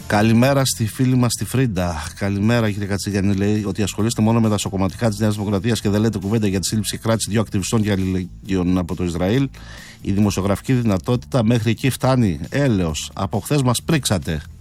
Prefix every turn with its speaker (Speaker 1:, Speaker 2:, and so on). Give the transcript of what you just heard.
Speaker 1: Καλημέρα στη φίλη μας τη Φρίντα. Καλημέρα, κύριε Κατσίγιαννη. Λέει ότι ασχολείστε μόνο με τα σοκομματικά της Νέας Δημοκρατίας και δεν λέτε κουβέντα για τη σύλληψη και κράτηση 2 ακτιβιστών και αλληλεγγύων από το Ισραήλ. Η δημοσιογραφική δυνατότητα μέχρι εκεί φτάνει. Έλεος. Από χθες μας πρίξατε.